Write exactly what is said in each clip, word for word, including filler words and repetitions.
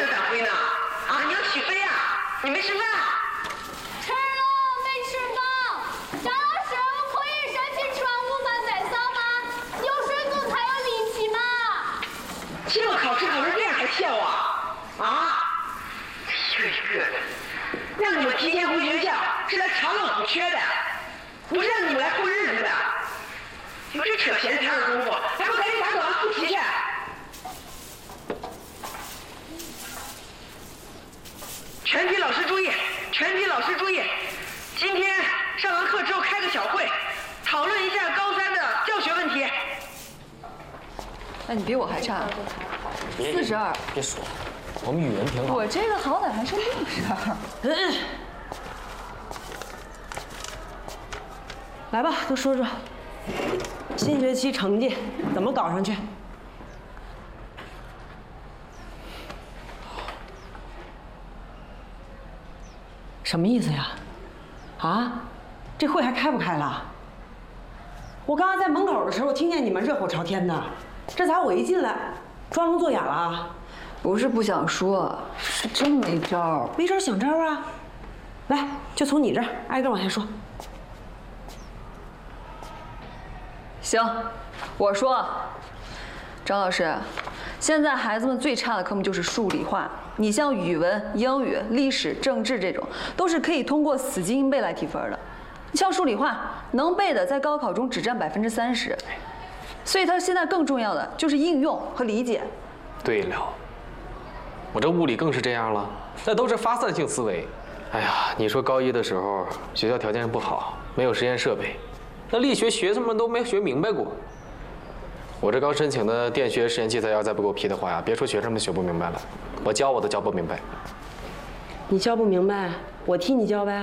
能赶回呢？啊，你要起飞啊？你没吃饭？ 吃了，没吃饱。张老师，我可以申请吃完午饭再扫吗？有水准才有力气嘛。 期末考试考成这样还笑啊？啊？一个一个的，让你们提前回学校是来查漏补缺的，不是让你们来混日子的。有这扯闲天的功夫，还不赶紧打扫复习去？全体老师注意，全体老师注意，今天上完课之后开个小会，讨论一下高三的教学问题。 哎，你比我还差，四十二。 别说，我们语文挺好。 我这个好歹还是六十二。 嗯。来吧，都说说，新学期成绩怎么搞上去？什么意思呀？啊，这会还开不开了？我刚刚在门口的时候听见你们热火朝天的，这咋我一进来装聋作哑了？ 不是不想说，是真没招。 没招想招啊！来，就从你这儿挨个往下说。 行，我说，张老师，现在孩子们最差的科目就是数理化。你像语文、英语、历史、政治这种，都是可以通过死记硬背来提分的。你像数理化，能背的在高考中只占百分之三十，所以它现在更重要的就是应用和理解。 对了，我这物理更是这样了，那都是发散性思维。哎呀，你说高一的时候学校条件不好，没有实验设备。那力学学生们都没学明白过。我这刚申请的电学实验器材要再不给我批的话呀，别说学生们学不明白了，我教我都教不明白。 你教不明白，我替你教呗。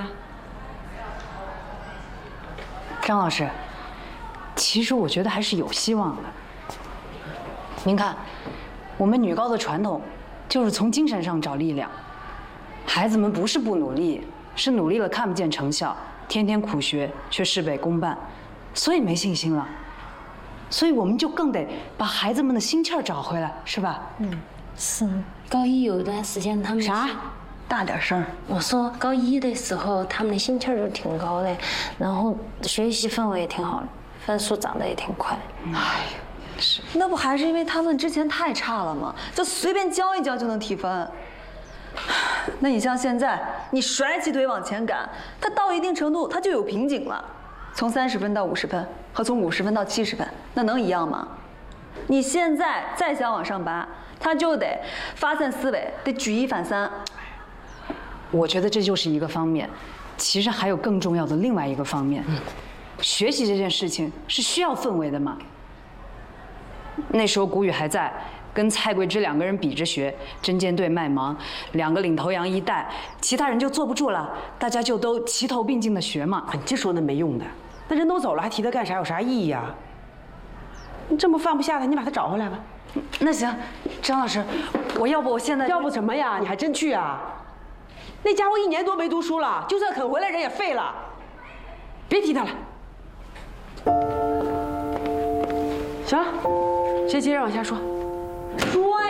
张老师，其实我觉得还是有希望的。您看，我们女高的传统就是从精神上找力量。孩子们不是不努力，是努力了看不见成效，天天苦学却事倍功半，所以没信心了。所以我们就更得把孩子们的心气儿找回来，是吧？ 嗯，是。高一有一段时间他们啥？大点声。 我说高一的时候他们的心气儿就挺高的，然后学习氛围也挺好的，分数涨得也挺快。 哎呀，是。那不还是因为他们之前太差了吗？就随便教一教就能提分。那你像现在，你甩起腿往前赶，他到一定程度他就有瓶颈了。从三十分到五十分和从五十分到七十分，那能一样吗？你现在再想往上拔，他就得发散思维，得举一反三。 我觉得这就是一个方面，其实还有更重要的另外一个方面。嗯、学习这件事情是需要氛围的嘛。那时候谷雨还在，跟蔡桂芝两个人比着学，针尖对麦芒，两个领头羊一带，其他人就坐不住了，大家就都齐头并进的学嘛。 你就说那没用的。那人都走了，还提他干啥？有啥意义呀？你这么放不下他，你把他找回来吧。 那行，张老师，我要不我现在要不什么呀？你还真去啊？那家伙一年多没读书了，就算肯回来，人也废了。别提他了。行了，谁接着往下说？说